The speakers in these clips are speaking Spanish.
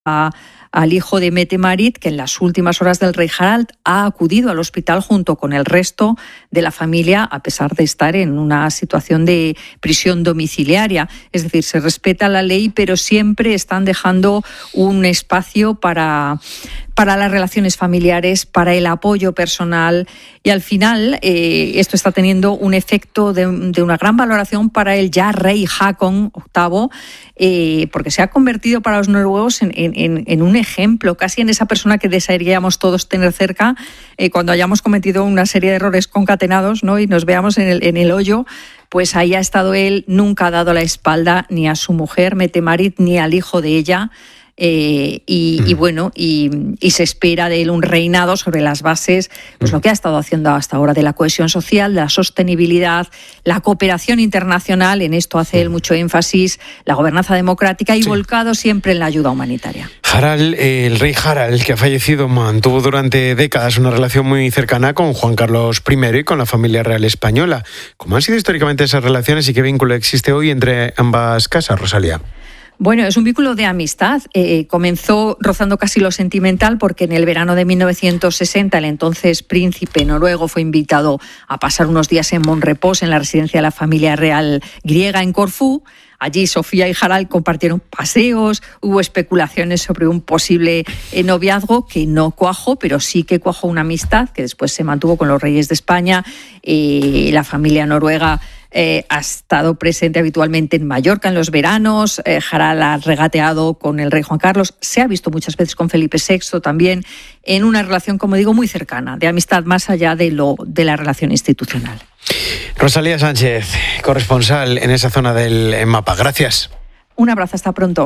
al hijo de Mette Marit, que en las últimas horas del rey Harald ha acudido al hospital junto con el resto de la familia, a pesar de estar en una situación de prisión domiciliaria. Es decir, se respeta la ley, pero siempre están dejando un espacio para las relaciones familiares, para el apoyo personal, y al final esto está teniendo un efecto de una gran valoración para el ya rey Haakon VIII, porque se ha convertido para los noruegos en un ejemplo, casi en esa persona que desearíamos todos tener cerca cuando hayamos cometido una serie de errores concatenados, ¿no? Y nos veamos en el hoyo. Pues ahí ha estado él, nunca ha dado la espalda ni a su mujer, Mette Marit, ni al hijo de ella. Y se espera de él un reinado sobre las bases, pues lo que ha estado haciendo hasta ahora, de la cohesión social, de la sostenibilidad, la cooperación internacional, en esto hace él mucho énfasis, la gobernanza democrática y volcado siempre en la ayuda humanitaria. El rey Harald, que ha fallecido, mantuvo durante décadas una relación muy cercana con Juan Carlos I y con la familia real española. ¿Cómo han sido históricamente esas relaciones y qué vínculo existe hoy entre ambas casas, Rosalía? Bueno, es un vínculo de amistad. Comenzó rozando casi lo sentimental porque en el verano de 1960 el entonces príncipe noruego fue invitado a pasar unos días en Monrepos, en la residencia de la familia real griega en Corfú. Allí Sofía y Harald compartieron paseos, hubo especulaciones sobre un posible noviazgo que no cuajó, pero sí que cuajó una amistad que después se mantuvo con los reyes de España. La familia noruega ha estado presente habitualmente en Mallorca en los veranos. Harald ha regateado con el rey Juan Carlos, se ha visto muchas veces con Felipe VI también, en una relación, como digo, muy cercana, de amistad más allá de la relación institucional. Rosalía Sánchez, corresponsal en esa zona del mapa. Gracias. Un abrazo, hasta pronto.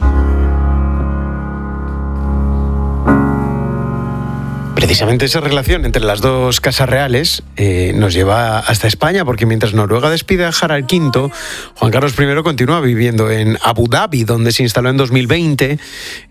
Precisamente esa relación entre las dos casas reales nos lleva hasta España, porque mientras Noruega despide a Harald V, Juan Carlos I continúa viviendo en Abu Dhabi, donde se instaló en 2020.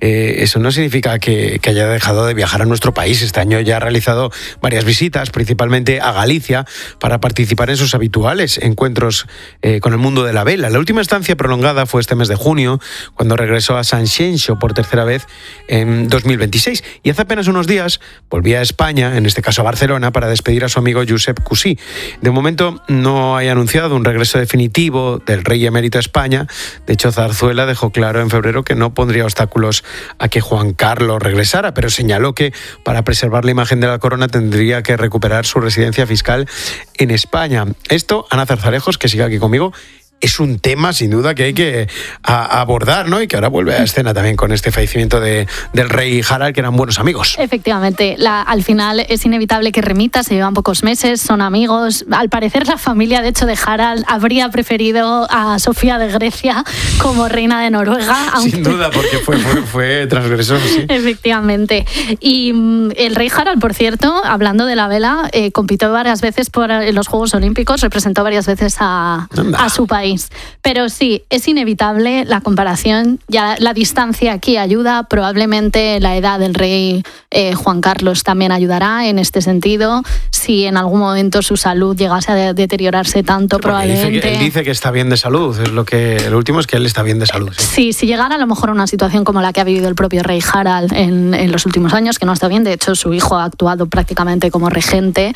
Eso no significa que haya dejado de viajar a nuestro país. Este año ya ha realizado varias visitas, principalmente a Galicia, para participar en sus habituales encuentros con el mundo de la vela. La última estancia prolongada fue este mes de junio, cuando regresó a Sanxenxo por tercera vez en 2026. Y hace apenas unos días volvía a España, en este caso a Barcelona, para despedir a su amigo Josep Cusí. De momento no hay anunciado un regreso definitivo del rey emérito a España. De hecho, Zarzuela dejó claro en febrero que no pondría obstáculos a que Juan Carlos regresara, pero señaló que para preservar la imagen de la corona tendría que recuperar su residencia fiscal en España. Esto, Ana Zarzalejos, que sigue aquí conmigo, es un tema sin duda que hay que abordar, ¿no? Y que ahora vuelve a escena también con este fallecimiento del rey Harald, que eran buenos amigos. Efectivamente, al final es inevitable que remita, se llevan pocos meses, son amigos. Al parecer la familia, de hecho, de Harald habría preferido a Sofía de Grecia como reina de Noruega. Sin duda, porque fue transgresor, sí. Efectivamente. Y el rey Harald, por cierto, hablando de la vela, compitió varias veces en los Juegos Olímpicos, representó varias veces a su país. Pero sí, es inevitable la comparación, ya la distancia aquí ayuda, probablemente la edad del rey Juan Carlos también ayudará en este sentido. Si en algún momento su salud llegase a deteriorarse tanto, probablemente... Él dice que está bien de salud, el último es que él está bien de salud. Sí, si llegara a lo mejor a una situación como la que ha vivido el propio rey Harald en los últimos años, que no está bien, de hecho su hijo ha actuado prácticamente como regente,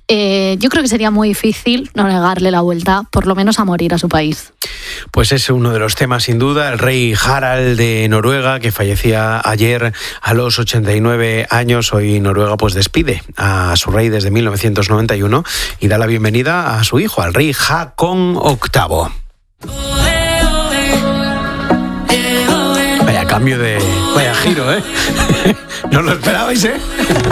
yo creo que sería muy difícil no negarle la vuelta, por lo menos a morir a su país. Pues es uno de los temas sin duda, el rey Harald de Noruega, que fallecía ayer a los 89 años. Hoy Noruega pues despide a su rey desde 1991 y da la bienvenida a su hijo, al rey Haakon VIII. Vaya giro, ¿eh? ¿No lo esperabais, eh?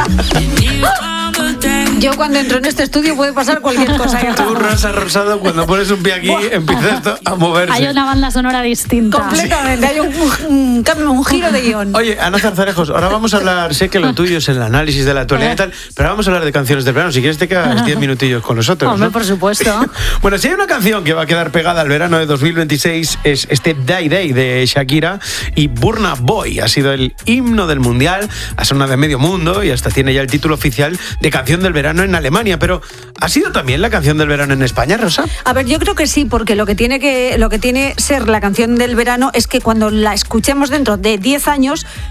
Yo cuando entro en este estudio puede pasar cualquier cosa. Tú, Rosa Rosado, cuando pones un pie aquí, empieza esto a moverse. Hay una banda sonora distinta. Completamente, hay un giro de guión. Oye, Ana Zarzalejos, ahora vamos a hablar, sé que lo tuyo es el análisis de la actualidad y tal, pero ahora vamos a hablar de canciones del verano. Si quieres te quedas 10 minutillos con nosotros. Hombre, ¿no? por supuesto. Bueno, si hay una canción que va a quedar pegada al verano de 2026 es este Day Day de Shakira y Burna Boy. Ha sido el himno del mundial, ha sonado de medio mundo y hasta tiene ya el título oficial de canción del verano verano en Alemania, pero ¿ha sido también la canción del verano en España, Rosa? A ver, yo creo que sí, porque lo que tiene ser la canción del verano es que cuando la escuchemos dentro de 10 años